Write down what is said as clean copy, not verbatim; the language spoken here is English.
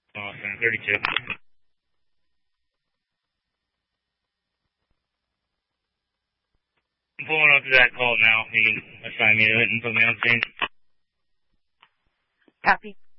Awesome, 32. I'm pulling up to that call now. You can assign me to it and put me on scene. Copy.